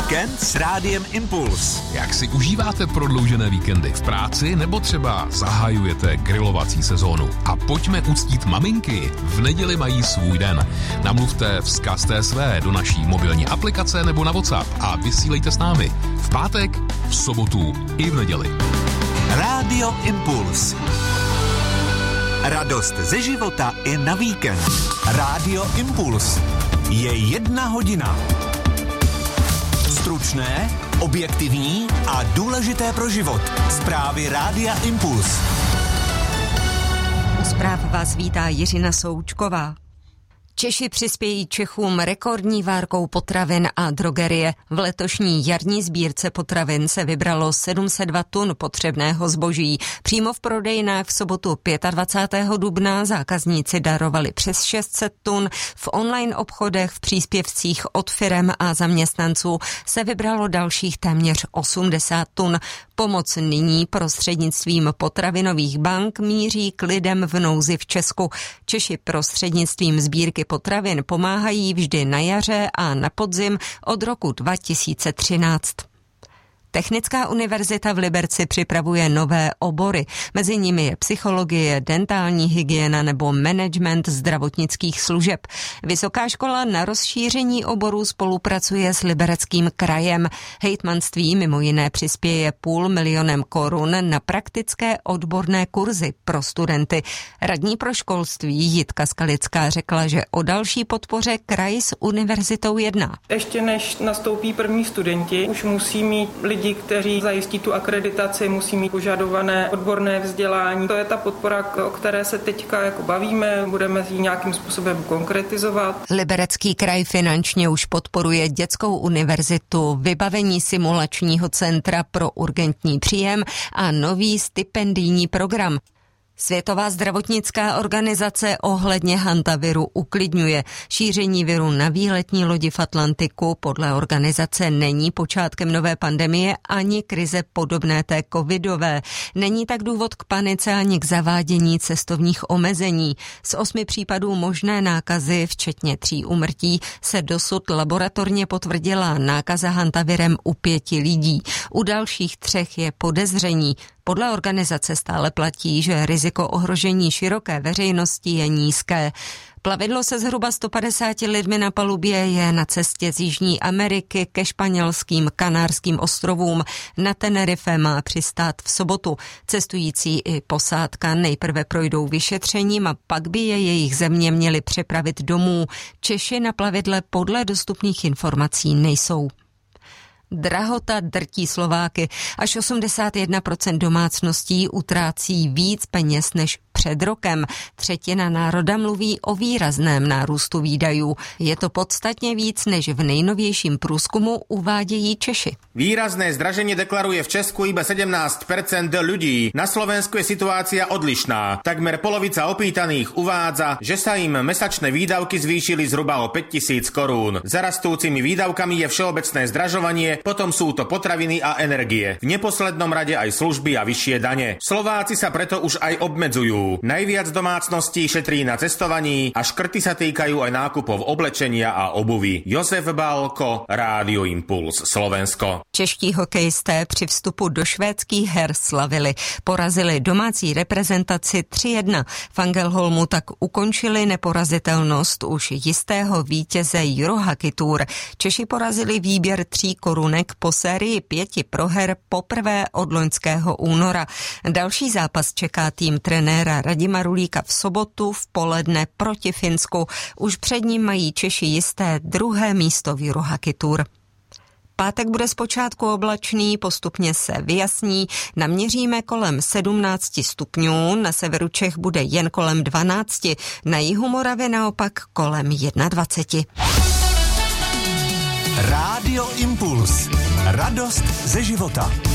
Víkend s Rádiem Impuls. Jak si užíváte prodloužené víkendy v práci nebo třeba zahajujete grilovací sezónu? A pojďme uctít maminky. V neděli mají svůj den. Namluvte vzkaz TSV do naší mobilní aplikace nebo na WhatsApp a vysílejte s námi. V pátek, v sobotu i v neděli. Rádio Impuls. Radost ze života i na víkend. Rádio Impuls. Je 1 hodina. Stručné, objektivní a důležité pro život. Zprávy Rádia Impuls. U zpráv vás vítá Jiřina Součková. Češi přispějí Čechům rekordní várkou potravin a drogerie. V letošní jarní sbírce potravin se vybralo 702 tun potřebného zboží. Přímo v prodejnách v sobotu 25. dubna zákazníci darovali přes 600 tun. V online obchodech v příspěvcích od firem a zaměstnanců se vybralo dalších téměř 80 tun. Pomoc nyní prostřednictvím potravinových bank míří k lidem v nouzi v Česku. Češi prostřednictvím sbírky potravin pomáhají vždy na jaře a na podzim od roku 2013. Technická univerzita v Liberci připravuje nové obory. Mezi nimi je psychologie, dentální hygiena nebo management zdravotnických služeb. Vysoká škola na rozšíření oborů spolupracuje s Libereckým krajem. Hejtmanství mimo jiné přispěje 500 000 korun na praktické odborné kurzy pro studenty. Radní pro školství Jitka Skalická řekla, že o další podpoře kraj s univerzitou jedná. Ještě než nastoupí první studenti, už musí mít lidi, kteří zajistí tu akreditaci, musí mít požadované odborné vzdělání. To je ta podpora, o které se teďka bavíme, budeme ji nějakým způsobem konkretizovat. Liberecký kraj finančně už podporuje dětskou univerzitu, vybavení simulačního centra pro urgentní příjem a nový stipendijní program. Světová zdravotnická organizace ohledně hantaviru uklidňuje. Šíření viru na výletní lodi v Atlantiku podle organizace není počátkem nové pandemie ani krize podobné té covidové. Není tak důvod k panice ani k zavádění cestovních omezení. Z 8 případů možné nákazy, včetně 3 úmrtí, se dosud laboratorně potvrdila nákaza hantavirem u 5 lidí. U dalších 3 je podezření. Podle organizace stále platí, že riziko ohrožení široké veřejnosti je nízké. Plavidlo se zhruba 150 lidmi na palubě je na cestě z Jižní Ameriky ke španělským Kanárským ostrovům. Na Tenerife má přistát v sobotu. Cestující i posádka nejprve projdou vyšetřením a pak by je jejich země měli přepravit domů. Češi na plavidle podle dostupných informací nejsou. Drahota drtí Slováky. Až 81% domácností utrácí víc peněz než před rokem. 1/3 národa mluví o výrazném nárůstu výdajů. Je to podstatně víc, než v nejnovějším průzkumu uvádějí Češi. Výrazné zdraženie deklaruje v Česku iba 17% ľudí. Na Slovensku je situácia odlišná. Takmer polovica opýtaných uvádza, že sa im mesačné výdavky zvýšili zhruba o 5 000 korún. Za rastúcimi výdavkami je všeobecné zdražovanie, potom sú to potraviny a energie. V neposlednom rade aj služby a vyššie dane. Slováci sa preto už aj obmedzujú. Najviac domácností šetrí na cestovaní a škrty sa týkajú aj nákupov oblečenia a obuvy. Josef Bálko, Rádio Impuls, Slovensko. Čeští hokejisté při vstupu do švédských her slavili. Porazili domácí reprezentaci 3-1. V Angelholmu tak ukončili neporazitelnost už jistého vítěze Eurohockey Tour. Češi porazili výběr 3 korunek po sérii 5 proher poprvé od loňského února. Další zápas čeká tým trenéra Radima Rulíka v sobotu v poledne proti Finsku. Už před ním mají Češi jisté 2. místo v Eurohockey Tour. Pátek bude zpočátku oblačný, postupně se vyjasní, naměříme kolem 17 stupňů, na severu Čech bude jen kolem 12, na jihu Moravy naopak kolem 21. Rádio Impuls. Radost ze života.